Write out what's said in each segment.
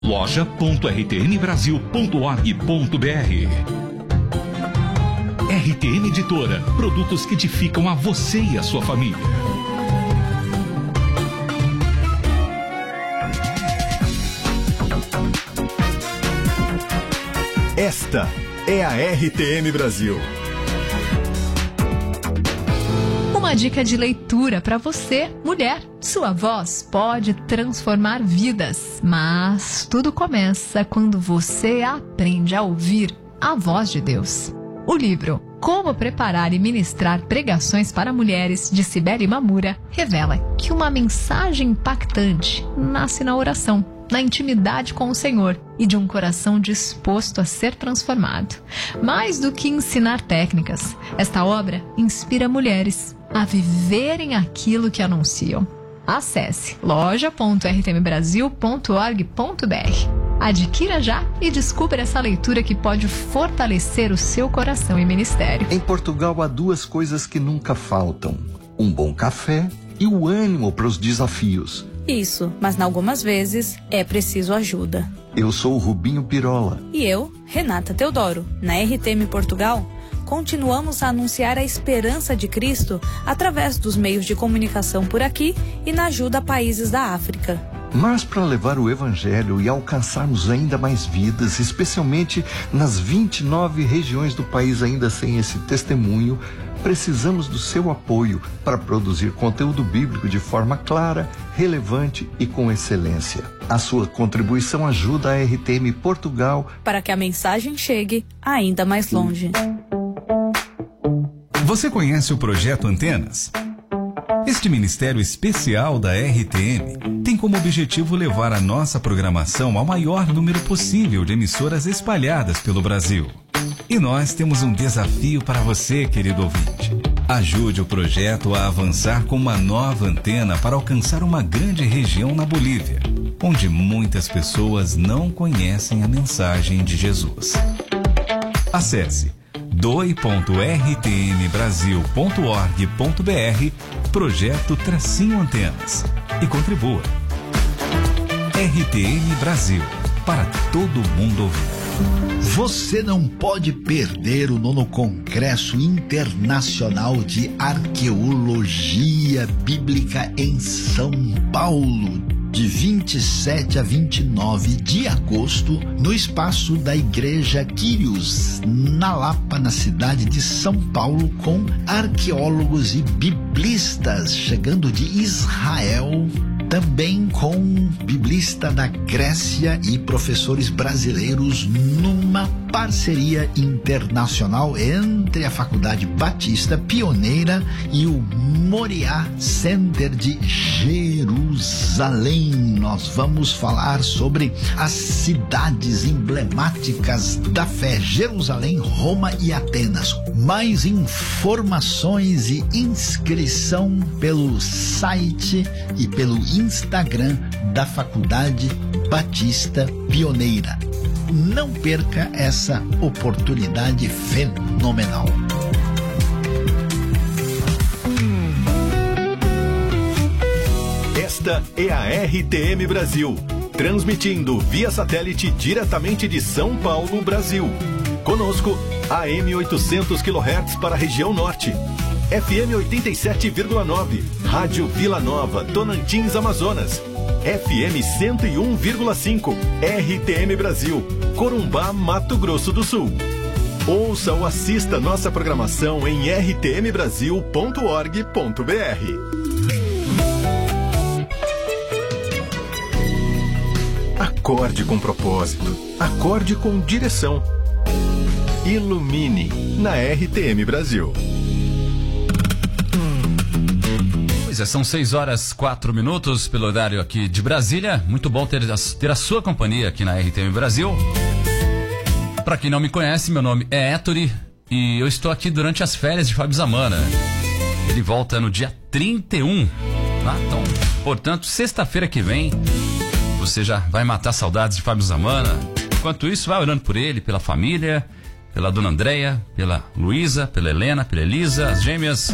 loja.rtmbrasil.org.br. RTM Editora, produtos que edificam a você e a sua família. Esta é a RTM Brasil. Uma dica de leitura para você, mulher. Sua voz pode transformar vidas, mas tudo começa quando você aprende a ouvir a voz de Deus. O livro Como Preparar e Ministrar Pregações para Mulheres, de Cibele Mamura, revela que uma mensagem impactante nasce na oração, na intimidade com o Senhor e de um coração disposto a ser transformado. Mais do que ensinar técnicas, esta obra inspira mulheres a viverem aquilo que anunciam. Acesse loja.rtmbrasil.org.br. Adquira já e descubra essa leitura que pode fortalecer o seu coração e ministério. Em Portugal há duas coisas que nunca faltam: um bom café e o ânimo para os desafios. Isso, mas algumas vezes é preciso ajuda. Eu sou o Rubinho Pirola. E eu, Renata Teodoro. Na RTM Portugal, continuamos a anunciar a esperança de Cristo através dos meios de comunicação por aqui e na ajuda a países da África. Mas para levar o Evangelho e alcançarmos ainda mais vidas, especialmente nas 29 regiões do país ainda sem esse testemunho, precisamos do seu apoio para produzir conteúdo bíblico de forma clara, relevante e com excelência. A sua contribuição ajuda a RTM Portugal para que a mensagem chegue ainda mais longe. Você conhece o Projeto Antenas? Este ministério especial da RTM tem como objetivo levar a nossa programação ao maior número possível de emissoras espalhadas pelo Brasil. E nós temos um desafio para você, querido ouvinte. Ajude o projeto a avançar com uma nova antena para alcançar uma grande região na Bolívia, onde muitas pessoas não conhecem a mensagem de Jesus. Acesse doe.rtmbrasil.org.br Projeto-Antenas e contribua. RTM Brasil, para todo mundo ouvir. Você não pode perder o 9º Congresso Internacional de Arqueologia Bíblica em São Paulo, de 27 a 29 de agosto, no espaço da Igreja Quírios, na Lapa, na cidade de São Paulo, com arqueólogos e biblistas chegando de Israel, também com biblista da Grécia e professores brasileiros, numa parceria internacional entre a Faculdade Batista Pioneira e o Moriá Center de Jerusalém. Nós vamos falar sobre as cidades emblemáticas da fé: Jerusalém, Roma e Atenas. Mais informações e inscrição pelo site e pelo Instagram da Faculdade Batista Pioneira. Não perca essa oportunidade fenomenal. Esta é a RTM Brasil, transmitindo via satélite diretamente de São Paulo, Brasil. Conosco, AM 800 kHz para a região norte, FM 87,9, Rádio Vila Nova, Tocantins, Amazonas, FM 101,5, RTM Brasil, Corumbá, Mato Grosso do Sul. Ouça ou assista nossa programação em rtmbrasil.org.br. Acorde com propósito, acorde com direção. Ilumine na RTM Brasil. Pois é, são 6h04 pelo horário aqui de Brasília. Muito bom ter a sua companhia aqui na RTM Brasil. Para quem não me conhece, meu nome é Ettore e eu estou aqui durante as férias de Fábio Zamana. Ele volta no dia 31, tá? Então, portanto, sexta-feira que vem você já vai matar saudades de Fábio Zamana. Enquanto isso, vai orando por ele, pela família, pela dona Andréia, pela Luísa, pela Helena, pela Elisa, as gêmeas.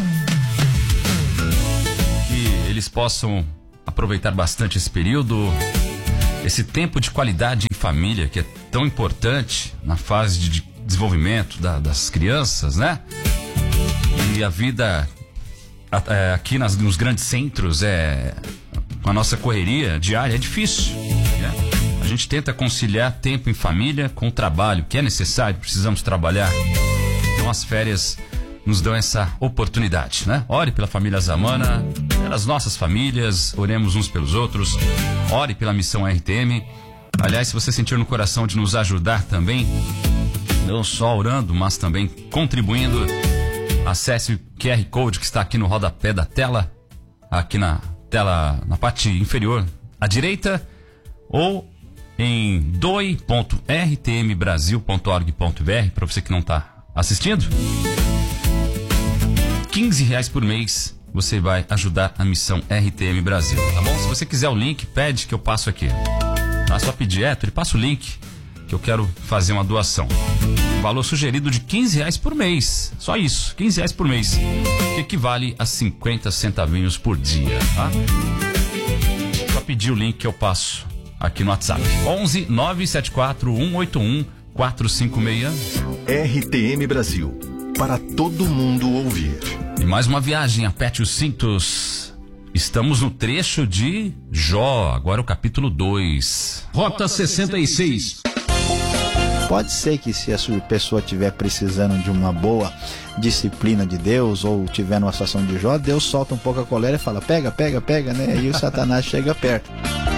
Que eles possam aproveitar bastante esse período. esse tempo de qualidade em família que é tão importante na fase de desenvolvimento das crianças, né? E a vida aqui nos grandes centros, com a nossa correria diária, é difícil, né? A gente tenta conciliar tempo em família com o trabalho, que é necessário, precisamos trabalhar. Então as férias nos dão essa oportunidade, né? Ore pela família Zamana, pelas nossas famílias, oremos uns pelos outros, ore pela missão RTM. Aliás, se você sentir no coração de nos ajudar também, não só orando, mas também contribuindo, acesse o QR Code que está aqui no rodapé da tela, aqui na tela, na parte inferior à direita, ou em doe.rtmbrasil.org.br, para você que não está assistindo. R$15 por mês você vai ajudar a missão RTM Brasil, tá bom? Se você quiser o link, pede que eu passo aqui. Tá? Só pedir, ele passa o link que eu quero fazer uma doação. Valor sugerido de R$15 por mês. Só isso, R$15 por mês. Que equivale a 50 centavinhos por dia, tá? Só pedir o link que eu passo aqui no WhatsApp. 11 974 181 456. RTM Brasil. Para todo mundo ouvir. E mais uma viagem, aperte os cintos. Estamos no trecho de Jó, agora o capítulo 2. Rota 66. Pode ser que se a sua pessoa estiver precisando de uma boa disciplina de Deus ou estiver numa situação de Jó, Deus solta um pouco a colher e fala, pega, né? E o Satanás chega perto.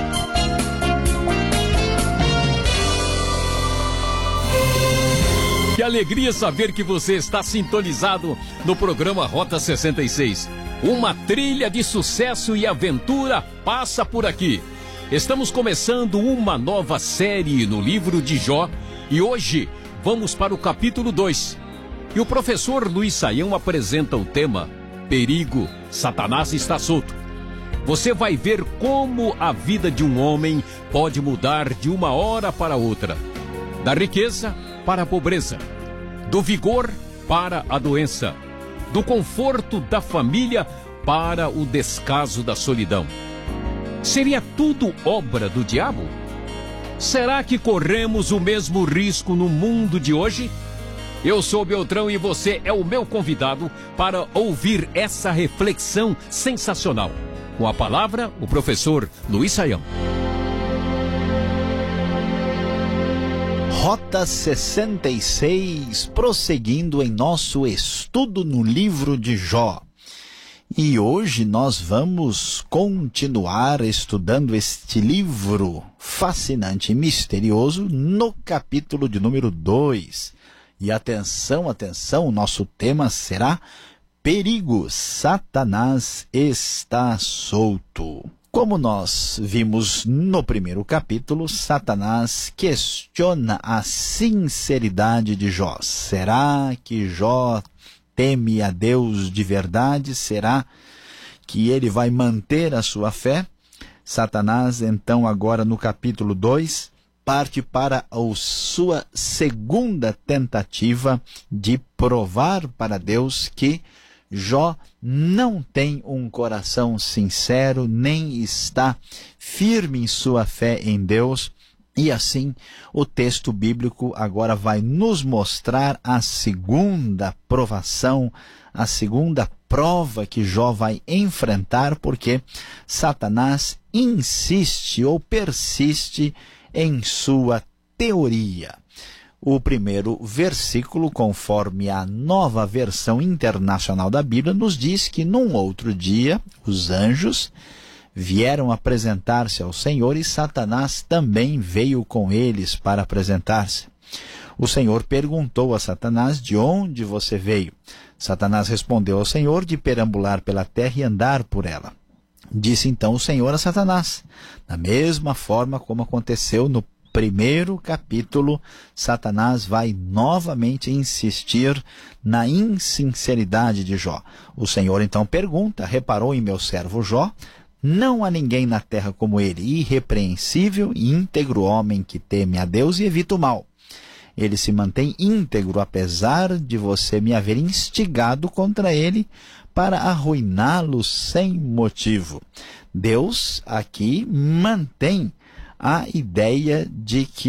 Que alegria saber que você está sintonizado no programa Rota 66. Uma trilha de sucesso e aventura passa por aqui. Estamos começando uma nova série no livro de Jó e hoje vamos para o capítulo 2. E o professor Luiz Saião apresenta o tema Perigo, Satanás está solto. Você vai ver como a vida de um homem pode mudar de uma hora para outra. Da riqueza para a pobreza, do vigor para a doença, do conforto da família para o descaso da solidão. Seria tudo obra do diabo? Será que corremos o mesmo risco no mundo de hoje? Eu sou Beltrão e você é o meu convidado para ouvir essa reflexão sensacional. Com a palavra, o professor Luiz Saião. Rota 66, prosseguindo em nosso estudo no livro de Jó. E hoje nós vamos continuar estudando este livro fascinante e misterioso no capítulo de número 2. E atenção, o nosso tema será Perigo, Satanás está solto. Como nós vimos no primeiro capítulo, Satanás questiona a sinceridade de Jó. Será que Jó teme a Deus de verdade? Será que ele vai manter a sua fé? Satanás, então, agora no capítulo 2, parte para a sua segunda tentativa de provar para Deus que Jó não tem um coração sincero, nem está firme em sua fé em Deus. E assim, o texto bíblico agora vai nos mostrar a segunda provação, a segunda prova que Jó vai enfrentar, porque Satanás insiste ou persiste em sua teoria. O primeiro versículo, conforme a Nova Versão Internacional da Bíblia, nos diz que num outro dia os anjos vieram apresentar-se ao Senhor e Satanás também veio com eles para apresentar-se. O Senhor perguntou a Satanás, de onde você veio? Satanás respondeu ao Senhor, de perambular pela terra e andar por ela. Disse então o Senhor a Satanás, da mesma forma como aconteceu no primeiro capítulo, Satanás vai novamente insistir na insinceridade de Jó. O Senhor então pergunta, reparou em meu servo Jó? Não há ninguém na terra como ele, irrepreensível e íntegro homem que teme a Deus e evita o mal. Ele se mantém íntegro, apesar de você me haver instigado contra ele para arruiná-lo sem motivo. Deus aqui mantém a ideia de que